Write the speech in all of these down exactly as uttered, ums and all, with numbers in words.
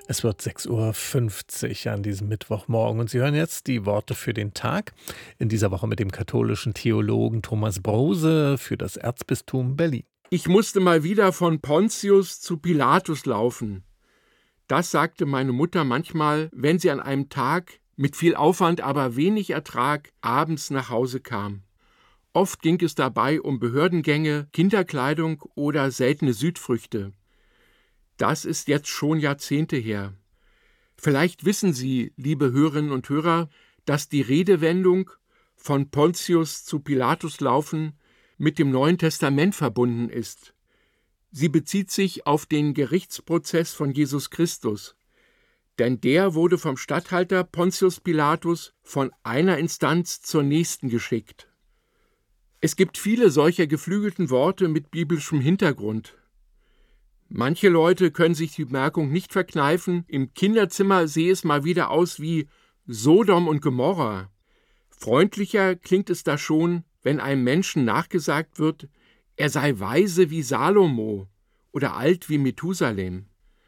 Es wird sechs Uhr fünfzig an diesem Mittwochmorgen und Sie hören jetzt die Worte für den Tag. In dieser Woche mit dem katholischen Theologen Thomas Brose für das Erzbistum Berlin. Ich musste mal wieder von Pontius zu Pilatus laufen. Das sagte meine Mutter manchmal, wenn sie an einem Tag mit viel Aufwand, aber wenig Ertrag abends nach Hause kam. Oft ging es dabei um Behördengänge, Kinderkleidung oder seltene Südfrüchte. Das ist jetzt schon Jahrzehnte her. Vielleicht wissen Sie, liebe Hörerinnen und Hörer, dass die Redewendung von Pontius zu Pilatus laufen mit dem Neuen Testament verbunden ist. Sie bezieht sich auf den Gerichtsprozess von Jesus Christus. Denn der wurde vom Statthalter Pontius Pilatus von einer Instanz zur nächsten geschickt. Es gibt viele solcher geflügelten Worte mit biblischem Hintergrund. Manche Leute können sich die Bemerkung nicht verkneifen, im Kinderzimmer sehe es mal wieder aus wie Sodom und Gomorra. Freundlicher klingt es da schon, wenn einem Menschen nachgesagt wird, er sei weise wie Salomo oder alt wie Methusalem.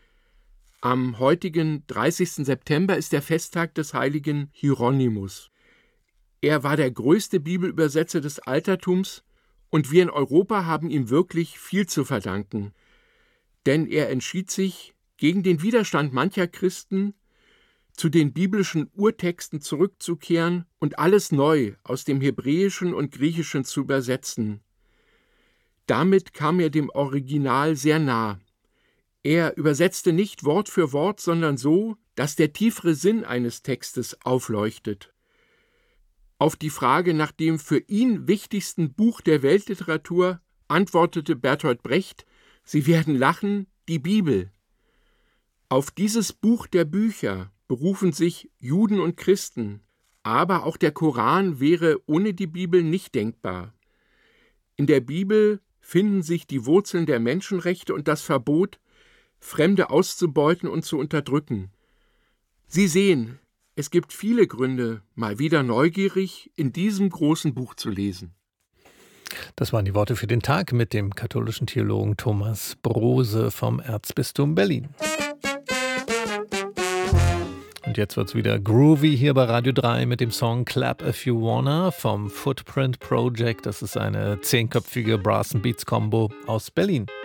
Am heutigen dreißigsten September ist der Festtag des heiligen Hieronymus. Er war der größte Bibelübersetzer des Altertums und wir in Europa haben ihm wirklich viel zu verdanken. Denn er entschied sich, gegen den Widerstand mancher Christen, zu den biblischen Urtexten zurückzukehren und alles neu aus dem Hebräischen und Griechischen zu übersetzen. Damit kam er dem Original sehr nah. Er übersetzte nicht Wort für Wort, sondern so, dass der tiefere Sinn eines Textes aufleuchtet. Auf die Frage nach dem für ihn wichtigsten Buch der Weltliteratur antwortete Bertolt Brecht, Sie werden lachen, die Bibel. Auf dieses Buch der Bücher berufen sich Juden und Christen, aber auch der Koran wäre ohne die Bibel nicht denkbar. In der Bibel finden sich die Wurzeln der Menschenrechte und das Verbot, Fremde auszubeuten und zu unterdrücken. Sie sehen, es gibt viele Gründe, mal wieder neugierig in diesem großen Buch zu lesen. Das waren die Worte für den Tag mit dem katholischen Theologen Thomas Brose vom Erzbistum Berlin. Und jetzt wird's wieder groovy hier bei Radio drei mit dem Song Clap If You Wanna vom Footprint Project. Das ist eine zehnköpfige Brass and Beats Combo aus Berlin.